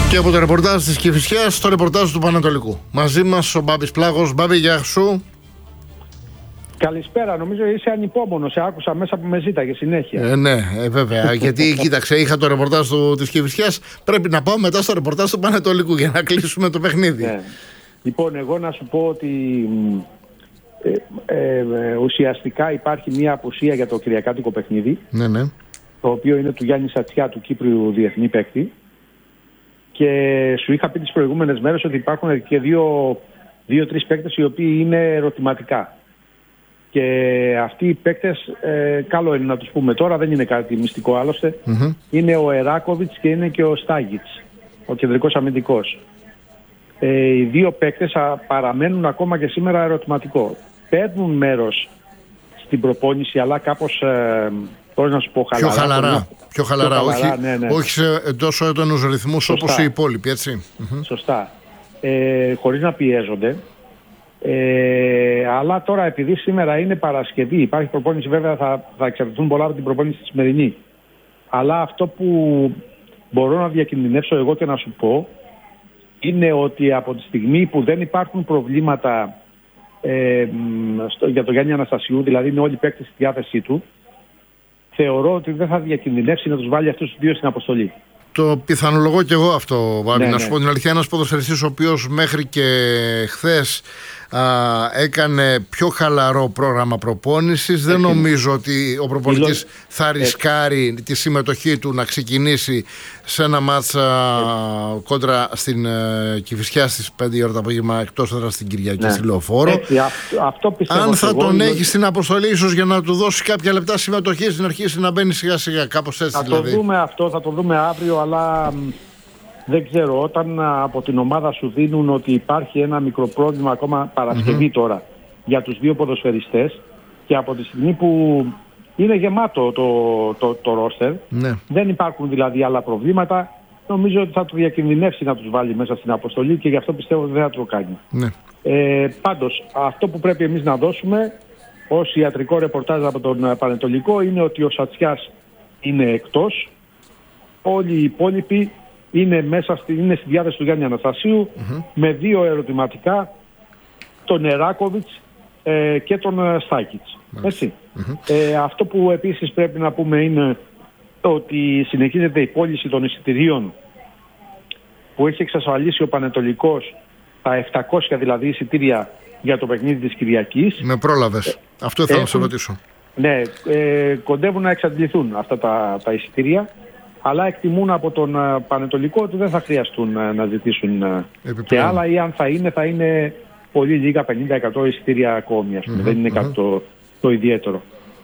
Και από το ρεπορτάζ της Κηφισιάς στο ρεπορτάζ του Πανατολικού. Μαζί μας ο Μπάμπης Πλάγος. Μπάμπη, γεια σου. Καλησπέρα, νομίζω είσαι ανυπόμονος. Σε άκουσα μέσα που με ζήταγε συνέχεια. Ναι, βέβαια. Γιατί κοίταξε, είχα το ρεπορτάζ της Κηφισιάς. Πρέπει να πάω μετά στο ρεπορτάζ του Πανατολικού για να κλείσουμε το παιχνίδι. Ναι. Λοιπόν, εγώ να σου πω ότι ουσιαστικά υπάρχει μια απουσία για το κυριακάτικο παιχνίδι. Ναι, ναι. Το οποίο είναι του Γιάννη Σατσιά, του Κύπριου διεθνή παίκτη. Και σου είχα πει τις προηγούμενες μέρες ότι υπάρχουν και δύο-τρεις παίκτες οι οποίοι είναι ερωτηματικά. Και αυτοί οι παίκτες, καλό είναι να τους πούμε τώρα, δεν είναι κάτι μυστικό άλλωστε. Είναι ο Εράκοβιτς και είναι και ο Στάγιτς, ο κεντρικός αμυντικός. Οι δύο παίκτες παραμένουν ακόμα και σήμερα ερωτηματικό. Παίρνουν μέρος στην προπόνηση, αλλά κάπως, πώς να σου πω, χαλαρά. Πιο χαλαρά, όχι, ναι. όχι σε τόσο έντονους ρυθμούς όπως οι υπόλοιποι, έτσι. Σωστά. Χωρίς να πιέζονται. Αλλά τώρα, επειδή σήμερα είναι Παρασκευή, υπάρχει προπόνηση, βέβαια θα εξαρτηθούν πολλά από την προπόνηση τη σημερινή. Αλλά αυτό που μπορώ να διακινδυνεύσω εγώ και να σου πω είναι ότι από τη στιγμή που δεν υπάρχουν προβλήματα για τον Γιάννη Αναστασιού, δηλαδή είναι όλοι οι παίκτες στη διάθεσή του, θεωρώ ότι δεν θα διακινδυνεύσει να τους βάλει αυτούς τους δύο στην αποστολή. Το πιθανολογώ και εγώ αυτό, Βάρη. Ναι, να σου πω την αλήθεια, ένας ποδοσφαιριστής ο οποίος μέχρι και χθες έκανε πιο χαλαρό πρόγραμμα προπόνησης. Δεν νομίζω ότι ο προπονητής θα ρισκάρει τη συμμετοχή του να ξεκινήσει σε ένα μάτσα κόντρα στην Κηφισιά στις 5 ώρα το απόγευμα, εκτός έδρας στην Κυριακή στη Λεωφόρο. Αυτό πιστεύω. Αν θα τον έχει στην αποστολή, ίσως για να του δώσει κάποια λεπτά συμμετοχή, στην αρχή να μπαίνει σιγά σιγά, κάπως έτσι δηλαδή. Θα το δούμε αυτό, θα το δούμε αύριο, αλλά δεν ξέρω, όταν από την ομάδα σου δίνουν ότι υπάρχει ένα μικρό πρόβλημα ακόμα Παρασκευή τώρα για τους δύο ποδοσφαιριστές και από τη στιγμή που είναι γεμάτο το ρόστερ, δεν υπάρχουν δηλαδή άλλα προβλήματα, νομίζω ότι θα το διακινδυνεύσει να τους βάλει μέσα στην αποστολή και γι' αυτό πιστεύω ότι δεν θα το κάνει. Πάντως, αυτό που πρέπει εμείς να δώσουμε ως ιατρικό ρεπορτάζ από τον Πανετολικό είναι ότι ο Σατσιάς είναι εκτός, όλοι οι υπόλοιποι είναι στη διάθεση του Γιάννη Αναστασίου με δύο ερωτηματικά, τον Εράκοβιτς και τον Στάκιτς. Έτσι. Αυτό που επίσης πρέπει να πούμε είναι ότι συνεχίζεται η πώληση των εισιτηρίων που έχει εξασφαλίσει ο Πανετολικός, τα 700 δηλαδή εισιτήρια για το παιχνίδι της Κυριακής. Με πρόλαβες. Αυτό ήθελα να σε ρωτήσω. Ναι, κοντεύουν να εξαντληθούν αυτά τα εισιτήρια. Αλλά εκτιμούν από τον Πανετολικό ότι δεν θα χρειαστούν να ζητήσουν και άλλα, ή αν θα είναι πολύ λίγα, 50% εισιτήρια ακόμη, δεν είναι κάτι το ιδιαίτερο.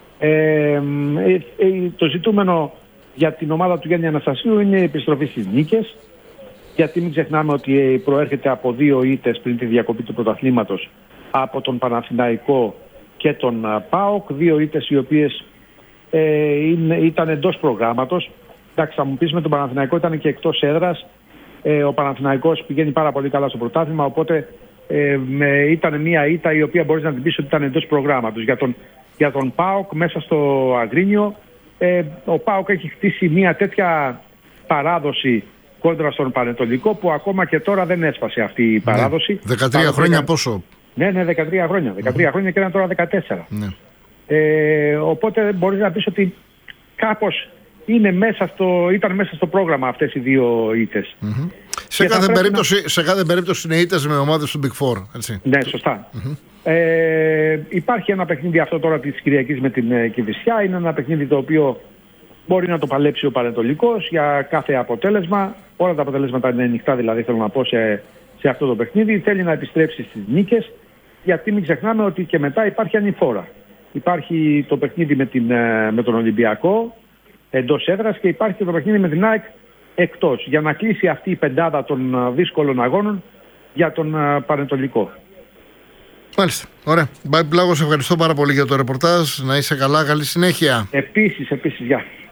Το ζητούμενο για την ομάδα του Γιάννη Αναστασίου είναι η επιστροφή στις νίκες, γιατί μην ξεχνάμε ότι προέρχεται από δύο ήττες πριν τη διακοπή του πρωταθλήματος από τον Παναθηναϊκό και τον ΠΑΟΚ, δύο ήττες οι οποίες ήταν εντός προγράμματος. Εντάξει, θα μου πεις, με τον Παναθηναϊκό ήταν και εκτός έδρας. Ο Παναθηναϊκός πηγαίνει πάρα πολύ καλά στο πρωτάθλημα, οπότε ήταν μια ήττα η οποία μπορείς να την πεις ότι ήταν εντός προγράμματος. Για τον ΠΑΟΚ μέσα στο Αγρίνιο, ο ΠΑΟΚ έχει χτίσει μια τέτοια παράδοση κόντρα στον Πανετολικό που ακόμα και τώρα δεν έσπασε αυτή η παράδοση. 13 χρόνια πόσο? Ναι, 13 χρόνια. 13 χρόνια και ήταν τώρα 14. Οπότε μπορείς να πεις ότι κάπως ήταν μέσα στο πρόγραμμα αυτές οι δύο ήττες. Σε κάθε περίπτωση είναι ήττες με ομάδες του Big Four, έτσι. Ναι, σωστά. Υπάρχει ένα παιχνίδι αυτό τώρα της Κυριακής με την Κηφισιά. Είναι ένα παιχνίδι το οποίο μπορεί να το παλέψει ο Πανετολικός για κάθε αποτέλεσμα. Όλα τα αποτελέσματα είναι ανοιχτά, δηλαδή θέλω να πω σε αυτό το παιχνίδι. Θέλει να επιστρέψει στις νίκες, γιατί μην ξεχνάμε ότι και μετά υπάρχει ανηφόρα. Υπάρχει το παιχνίδι με τον Ολυμπιακό εντός έδρας και υπάρχει και το παιχνίδι με την ΑΕΚ εκτός, για να κλείσει αυτή η πεντάδα των δύσκολων αγώνων για τον Πανετολικό. Μάλιστα. Ωραία. Μπάμπη Πλάγος, ευχαριστώ πάρα πολύ για το ρεπορτάζ. Να είσαι καλά. Καλή συνέχεια. Επίσης, γεια.